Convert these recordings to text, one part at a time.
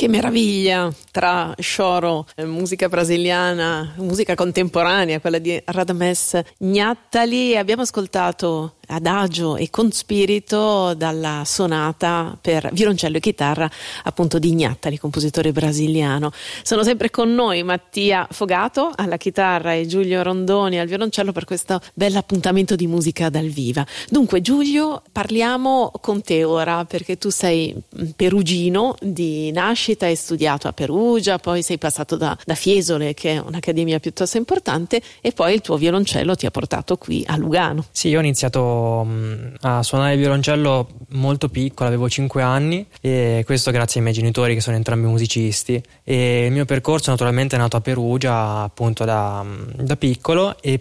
Che meraviglia, tra choro, musica brasiliana, musica contemporanea, quella di Radamés Gnattali. Abbiamo ascoltato Adagio e con spirito dalla sonata per violoncello e chitarra appunto di Gnattali, compositore brasiliano. Sono sempre con noi Mattia Fogato alla chitarra e Giulio Rondoni al violoncello per questo bel appuntamento di musica dal viva. Dunque Giulio, parliamo con te ora perché tu sei perugino di nascita, hai studiato a Perugia, poi sei passato da Fiesole, che è un'accademia piuttosto importante, e poi il tuo violoncello ti ha portato qui a Lugano. Sì, io ho iniziato a suonare il violoncello molto piccolo, avevo 5 anni, e questo grazie ai miei genitori che sono entrambi musicisti, e il mio percorso naturalmente è nato a Perugia appunto da piccolo, e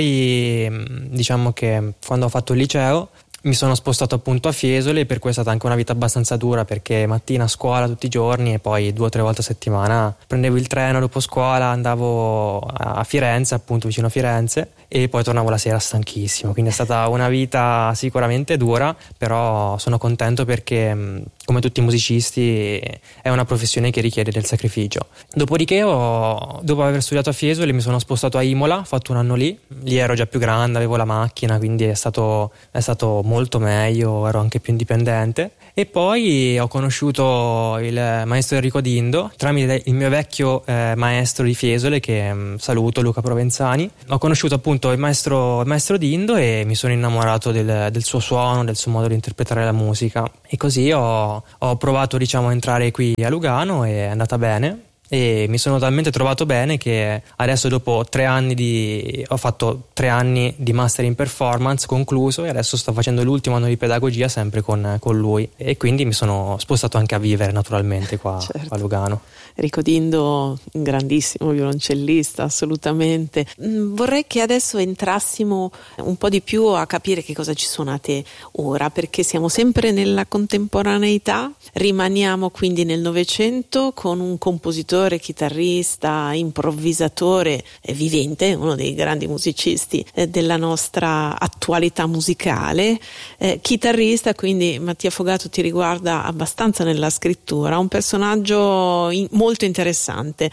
poi diciamo che quando ho fatto il liceo mi sono spostato appunto a Fiesole, e per cui è stata anche una vita abbastanza dura, perché mattina a scuola tutti i giorni e poi 2 o 3 volte a settimana prendevo il treno dopo scuola, andavo a Firenze, appunto vicino a Firenze, e poi tornavo la sera stanchissimo. Quindi è stata una vita sicuramente dura, però sono contento perché come tutti i musicisti è una professione che richiede del sacrificio. Dopodiché dopo aver studiato a Fiesole mi sono spostato a Imola, ho fatto un anno lì ero già più grande, avevo la macchina, quindi è stato molto meglio, ero anche più indipendente. E poi ho conosciuto il maestro Enrico Dindo tramite il mio vecchio maestro di Fiesole, che saluto, Luca Provenzani. Ho conosciuto appunto il maestro Dindo e mi sono innamorato del suo suono, del suo modo di interpretare la musica, e così ho provato a entrare qui a Lugano, e è andata bene. E mi sono talmente trovato bene che adesso dopo 3 anni ho fatto 3 anni di master in performance concluso, e adesso sto facendo l'ultimo anno di pedagogia sempre con lui, e quindi mi sono spostato anche a vivere naturalmente qua, certo, a Lugano. Enrico Dindo, un grandissimo violoncellista, assolutamente. Vorrei che adesso entrassimo un po' di più a capire che cosa ci suonate ora, perché siamo sempre nella contemporaneità, rimaniamo quindi nel Novecento con un compositore, chitarrista, improvvisatore vivente, uno dei grandi musicisti della nostra attualità musicale, chitarrista, quindi Mattia Fogato ti riguarda abbastanza nella scrittura, un personaggio molto interessante,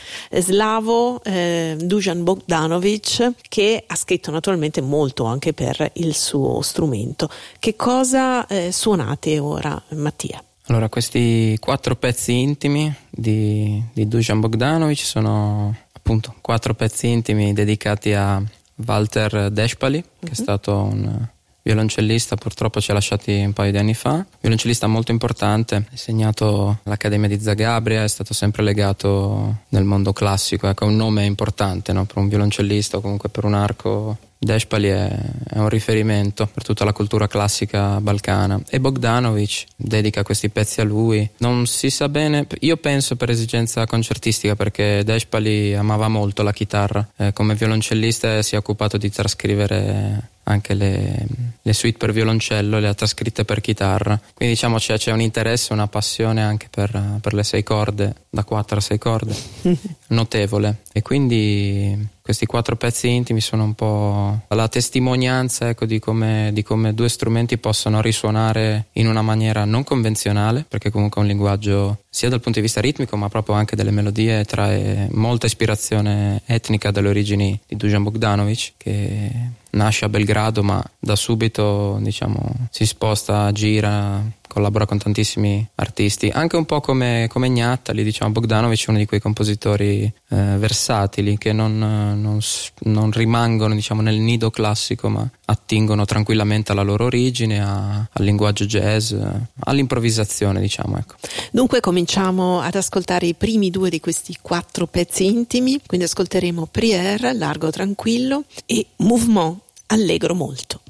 Slavo Dusan Bogdanovic, che ha scritto naturalmente molto anche per il suo strumento. Che cosa suonate ora, Mattia? Allora, questi 4 pezzi intimi di Dusan Bogdanovic sono appunto 4 pezzi intimi dedicati a Walter Despali, che è stato un violoncellista, purtroppo ci ha lasciati un paio di anni fa, violoncellista molto importante, ha insegnato all'Accademia di Zagabria, è stato sempre legato nel mondo classico, ecco, è un nome importante, no? Per un violoncellista o comunque per un arco. Despali è un riferimento per tutta la cultura classica balcana, e Bogdanovic dedica questi pezzi a lui. Non si sa bene, io penso per esigenza concertistica, perché Despali amava molto la chitarra, come violoncellista si è occupato di trascrivere anche le suite per violoncello, le ha trascritte per chitarra, quindi diciamo c'è un interesse, una passione anche per le 6 corde, da 4 a 6 corde notevole, e quindi questi 4 pezzi intimi sono un po' la testimonianza, ecco, di come 2 strumenti possono risuonare in una maniera non convenzionale, perché comunque è un linguaggio sia dal punto di vista ritmico ma proprio anche delle melodie, trae molta ispirazione etnica dalle origini di Dusan Bogdanovic, che nasce a Belgrado ma da subito si sposta, gira, collabora con tantissimi artisti, anche un po' come Gnattali. Bogdanovic è uno di quei compositori versatili che non rimangono nel nido classico, ma attingono tranquillamente alla loro origine, al linguaggio jazz, all'improvvisazione, ecco. Dunque cominciamo ad ascoltare i primi 2 di questi 4 pezzi intimi, quindi ascolteremo Prière, largo tranquillo, e Mouvement, allegro molto.